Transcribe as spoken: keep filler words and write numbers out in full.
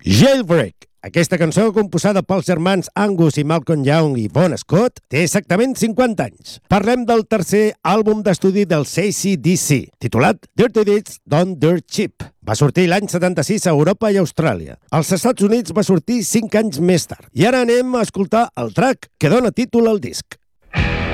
Jailbreak. Aquesta cançó, composada pels germans Angus i Malcolm Young i Bon Scott, té exactament cinquanta anys. Parlem del tercer àlbum d'estudi dels A C D C, titulat Dirty Deeds Done Dirt Cheap. Va sortir l'any setanta-sis a Europa i Austràlia. Als Estats Units va sortir cinc anys més tard. I ara anem a escoltar el track que dona títol al disc.